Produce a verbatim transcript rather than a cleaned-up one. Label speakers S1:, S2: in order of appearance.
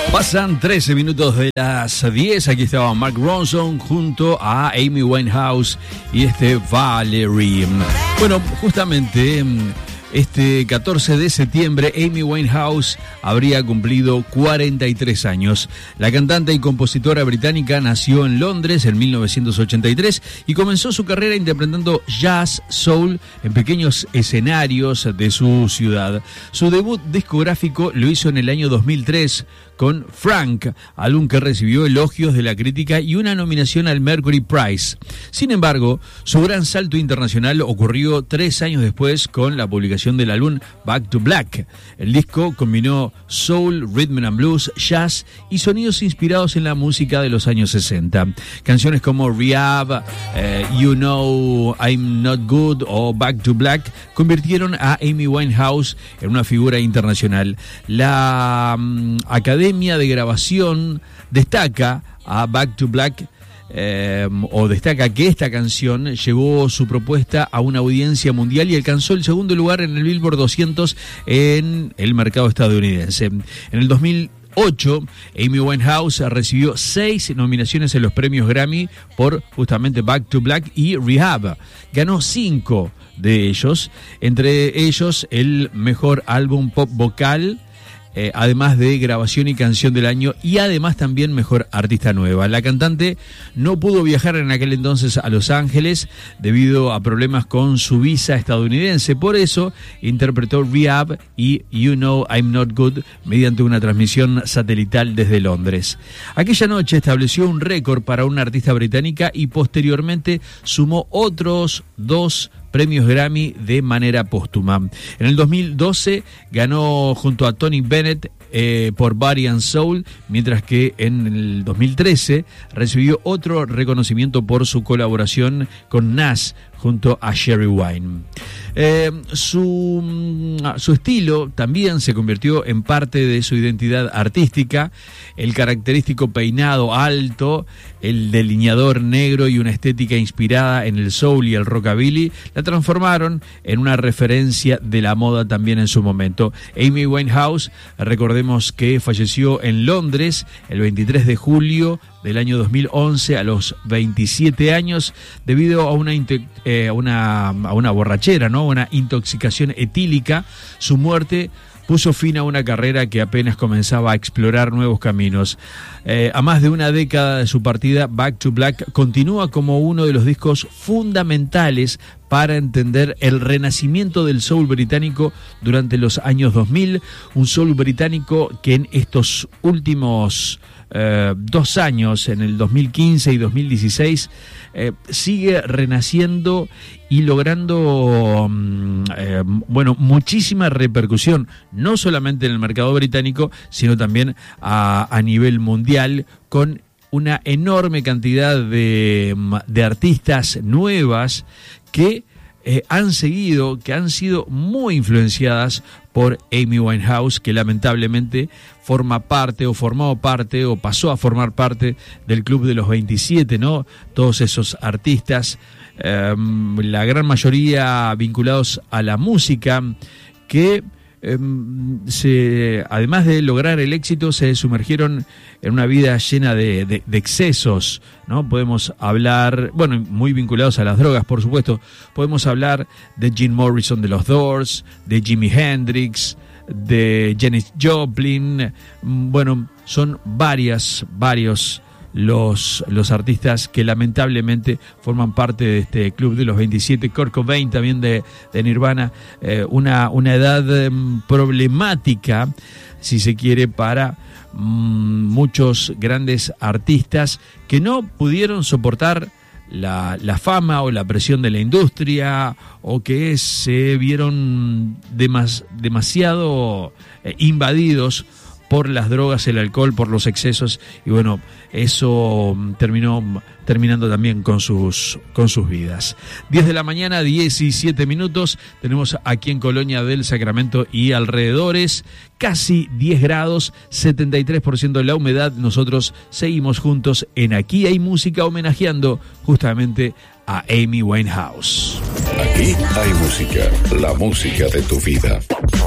S1: Pasan trece minutos de las diez. Aquí estaba Mark Ronson junto a Amy Winehouse y este Valerie. Bueno, justamente este catorce de septiembre Amy Winehouse habría cumplido cuarenta y tres años. La cantante y compositora británica nació en Londres en mil novecientos ochenta y tres y comenzó su carrera interpretando jazz, soul en pequeños escenarios de su ciudad. Su debut discográfico lo hizo en el año dos mil tres con Frank, álbum que recibió elogios de la crítica y una nominación al Mercury Prize. Sin embargo, su gran salto internacional ocurrió tres años después con la publicación del álbum Back to Black. El disco combinó soul, rhythm and blues, jazz y sonidos inspirados en la música de los años sesenta. Canciones como Rehab, eh, You Know I'm Not Good o Back to Black convirtieron a Amy Winehouse en una figura internacional. La um, Academia de Grabación destaca a Back to Black eh, o destaca que esta canción llevó su propuesta a una audiencia mundial y alcanzó el segundo lugar en el Billboard doscientos en el mercado estadounidense. En el dos mil ocho, Amy Winehouse recibió seis nominaciones en los premios Grammy por justamente Back to Black y Rehab. Ganó cinco de ellos, entre ellos el mejor álbum pop vocal, Eh, además de grabación y canción del año y además también mejor artista nueva. La cantante no pudo viajar en aquel entonces a Los Ángeles debido a problemas con su visa estadounidense. Por eso interpretó Rehab y You Know I'm Not Good mediante una transmisión satelital desde Londres. Aquella noche estableció un récord para una artista británica y posteriormente sumó otros dos premios Grammy de manera póstuma. En el dos mil doce ganó junto a Tony Bennett eh, por Body and Soul, mientras que en el dos mil trece recibió otro reconocimiento por su colaboración con Nas junto a Sherry Wine. Eh, su, su estilo también se convirtió en parte de su identidad artística. El característico peinado alto, el delineador negro y una estética inspirada en el soul y el rockabilly la transformaron en una referencia de la moda también en su momento. Amy Winehouse, recordemos que falleció en Londres el veintitrés de julio del año dos mil once a los veintisiete años debido a una, eh, una, a una borrachera, ¿no? Una intoxicación etílica. Su muerte puso fin a una carrera que apenas comenzaba a explorar nuevos caminos. Eh, a más de una década de su partida, Back to Black continúa como uno de los discos fundamentales para entender el renacimiento del soul británico durante los años dos mil, un soul británico que en estos últimos eh, dos años, en el dos mil quince y dos mil dieciséis, eh, sigue renaciendo y logrando eh, bueno, muchísima repercusión, no solamente en el mercado británico, sino también a, a nivel mundial, con una enorme cantidad de, de artistas nuevas que eh, han seguido, que han sido muy influenciadas por Amy Winehouse, que lamentablemente forma parte o formó parte o pasó a formar parte del Club de los veintisiete, ¿no? Todos esos artistas, eh, la gran mayoría vinculados a la música, que eh, se, además de lograr el éxito, se sumergieron en una vida llena de, de, de excesos, ¿no? Podemos hablar, bueno, muy vinculados a las drogas, por supuesto. Podemos hablar de Jim Morrison de los Doors, de Jimi Hendrix, de Janis Joplin. Bueno, son varias, varios los, los artistas que lamentablemente forman parte de este Club de los veintisiete. Kurt Cobain también de, de Nirvana, eh, una, una edad eh, problemática, si se quiere, para muchos grandes artistas que no pudieron soportar la, la fama o la presión de la industria, o que se vieron demas, demasiado eh, invadidos por las drogas, el alcohol, por los excesos, y bueno, eso terminó terminando también con sus con sus vidas. diez de la mañana, diecisiete minutos, tenemos aquí en Colonia del Sacramento y alrededores casi diez grados, setenta y tres por ciento de la humedad. Nosotros seguimos juntos en Aquí Hay Música, homenajeando justamente a Amy Winehouse.
S2: Aquí hay música, la música de tu vida.